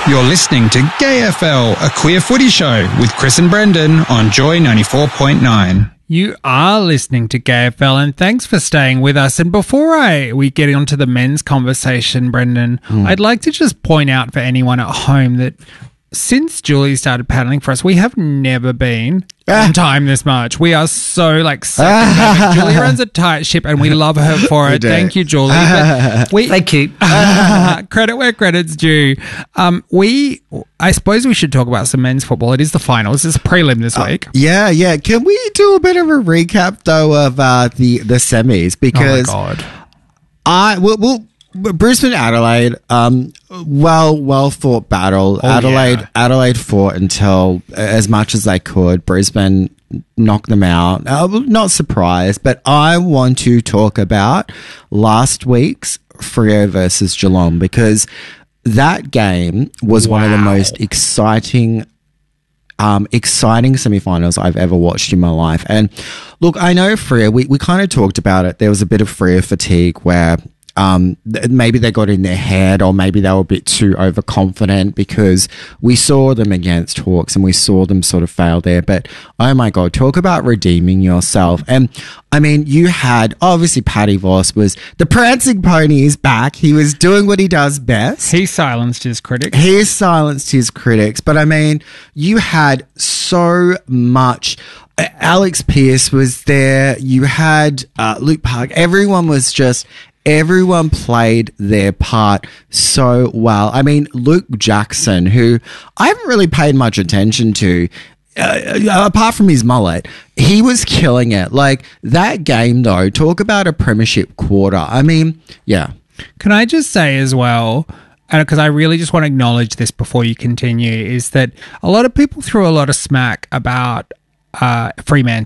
You're listening to Gay FL, a queer footy show with Chris and Brendan on Joy 94.9. You are listening to Gay FL, and thanks for staying with us. And before we get onto the men's conversation, Brendan, I'd like to just point out for anyone at home that since Julie started paddling for us, we have never been on time this much. We are so Julie runs a tight ship, and we love her for it. Thank you, Julie. Thank you. Credit where credit's due. I suppose we should talk about some men's football. It is the finals. It's a prelim this week. Yeah. Can we do a bit of a recap though of the semis? Because Brisbane Adelaide, well fought battle. Adelaide fought until as much as they could. Brisbane knocked them out. Not surprised, but I want to talk about last week's Freo versus Geelong, because that game was one of the most exciting semi-finals I've ever watched in my life. And look, I know Freo, we kind of talked about it. There was a bit of Freo fatigue where maybe they got in their head, or maybe they were a bit too overconfident, because we saw them against Hawks and we saw them sort of fail there. But oh my God, talk about redeeming yourself. And I mean, you had, obviously Paddy Voss was, the prancing pony is back. He was doing what he does best. He silenced his critics. But I mean, you had so much. Alex Pearce was there. You had Luke Park. Everyone played their part so well. I mean, Luke Jackson, who I haven't really paid much attention to, apart from his mullet, he was killing it. Like, that game, though, talk about a premiership quarter. I mean, yeah. Can I just say as well, because I really just want to acknowledge this before you continue, is that a lot of people threw a lot of smack about Fremantle